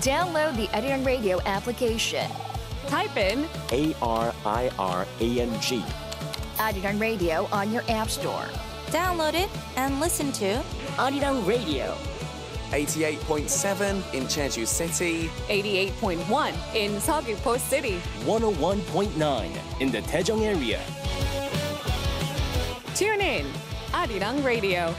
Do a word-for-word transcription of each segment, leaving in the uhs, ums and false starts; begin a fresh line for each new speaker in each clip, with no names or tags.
Download the Arirang Radio application.
Type in
A R I R A N G.
Arirang Radio on your app store.
Download it and listen to
Arirang Radio.
eighty-eight point seven in Jeju City.
eighty-eight point one in Seogwipo City.
one oh one point nine in the Daejeong area.
Tune in, Arirang Radio.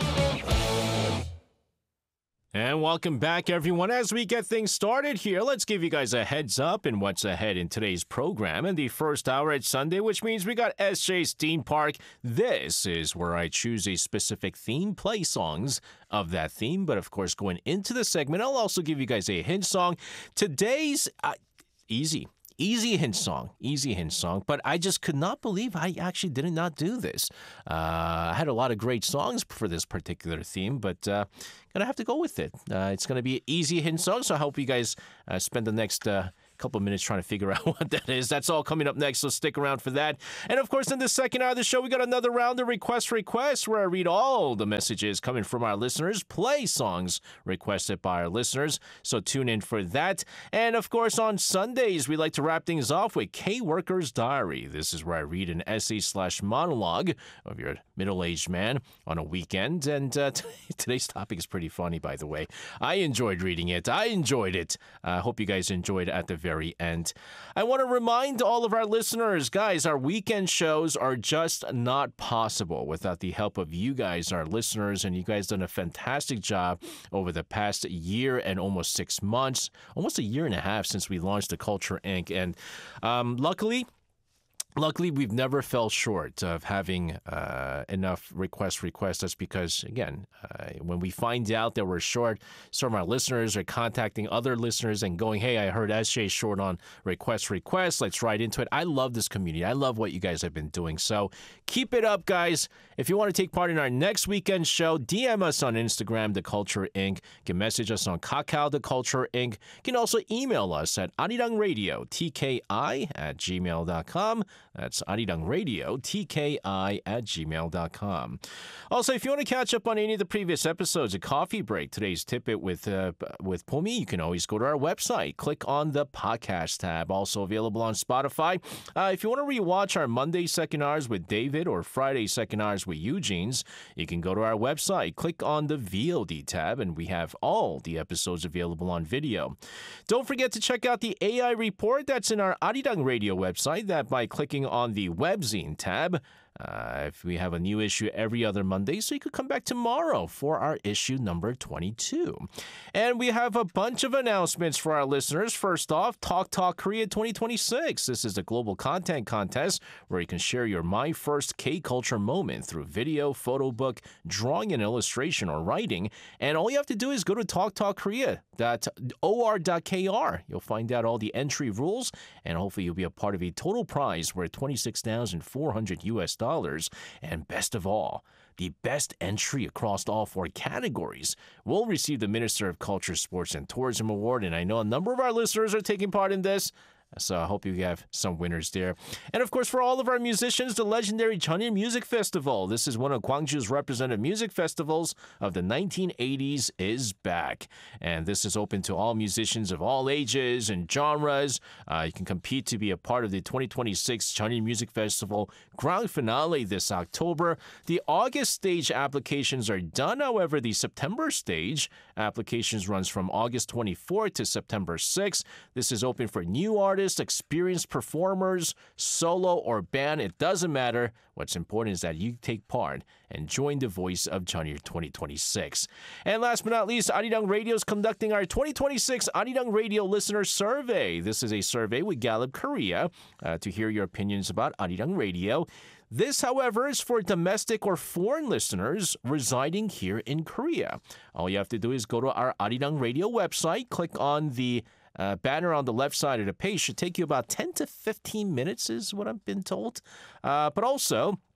And welcome back, everyone. As we get things started here, let's give you guys a heads up in what's ahead in today's program. In the first hour at Sunday, which means we got S J's Theme Park. This is where I choose a specific theme, play songs of that theme. But of course, going into the segment, I'll also give you guys a hint song. Today's uh, easy. Easy hint song, easy hint song, but I just could not believe I actually did not do this. Uh, I had a lot of great songs for this particular theme, but uh, gonna have to go with it. Uh, it's gonna be an easy hint song, so I hope you guys uh, spend the next uh, couple of minutes trying to figure out what that is. That's all coming up next, so stick around for that. And of course, in the second hour of the show, we got another round of Request Requests, where I read all the messages coming from our listeners, play songs requested by our listeners, so tune in for that. And of course, on Sundays, we like to wrap things off with K-Worker's Diary. This is where I read an essay slash monologue of your middle-aged man on a weekend. And uh, t- today's topic is pretty funny, by the way. I enjoyed reading it. I enjoyed it. I uh, hope you guys enjoyed it at the very end. I want to remind all of our listeners, guys, our weekend shows are just not possible without the help of you guys, our listeners, and you guys done a fantastic job over the past year and almost six months, almost a year and a half since we launched The Culture Incorporated. And um, luckily, Luckily, we've never fell short of having uh, enough request requests. That's because, again, uh, when we find out that we're short, some of our listeners are contacting other listeners and going, hey, I heard S J short on request requests. Let's right into it. I love this community. I love what you guys have been doing. So keep it up, guys. If you want to take part in our next weekend show, D M us on Instagram, The Culture Incorporated. You can message us on Kakao, The Culture Incorporated. You can also email us at arirangradio, T K I, at gmail dot com. That's arirangradio, T K I, at gmail dot com. Also, if you want to catch up on any of the previous episodes of Coffee Break, today's Tip-It with, uh, with Pomi, you can always go to our website. Click on the podcast tab. Also available on Spotify. Uh, if you want to rewatch our Monday Second Hours with David or Friday Second Hours with Eugene's, you can go to our website. Click on the V O D tab, and we have all the episodes available on video. Don't forget to check out the A I report that's in our Arirang Radio website. That by clicking on the webzine tab. Uh, if we have a new issue every other Monday, so you could come back tomorrow for our issue number twenty-two. And we have a bunch of announcements for our listeners. First off, Talk Talk Korea twenty twenty-six. This is the global content contest where you can share your My First K-Culture moment through video, photo book, drawing and illustration, or writing. And all you have to do is go to talk talk korea dot o r dot k r. You'll find out all the entry rules, and hopefully you'll be a part of a total prize worth twenty-six thousand four hundred U S dollars. And best of all, the best entry across all four categories will receive the Minister of Culture, Sports, and Tourism Award. And I know a number of our listeners are taking part in this. So I hope you have some winners there. And of course, for all of our musicians, the legendary Jeonnil Music Festival. This is one of Gwangju's representative music festivals of the nineteen eighties is back. And this is open to all musicians of all ages and genres. Uh, you can compete to be a part of the twenty twenty-six Jeonnil Music Festival grand finale this October. The August stage applications are done. However, the September stage applications runs from August twenty-fourth to September sixth. This is open for new artists, experienced performers, solo or band. It doesn't matter. What's important is that you take part and join the voice of Jeonnil twenty twenty-six. And last but not least, Arirang Radio is conducting our twenty twenty-six Arirang Radio Listener Survey. This is a survey with Gallup Korea uh, to hear your opinions about Arirang Radio. This, however, is for domestic or foreign listeners residing here in Korea. All you have to do is go to our Arirang Radio website, click on the Uh, banner on the left side of the page. Should take you about ten to fifteen minutes is what I've been told. Uh, but also,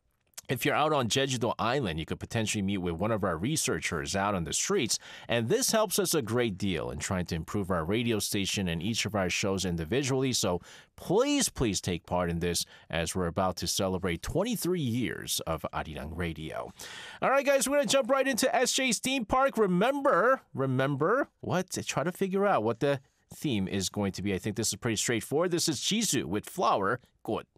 If you're out on Jeju-do Island, you could potentially meet with one of our researchers out on the streets, and this helps us a great deal in trying to improve our radio station and each of our shows individually, so please, please take part in this as we're about to celebrate twenty-three years of Arirang Radio. All right, guys, we're going to jump right into S J's theme park. Remember, remember, what? Try to figure out what the theme is going to be. I think this is pretty straightforward. This is Jisoo with Flower, Good.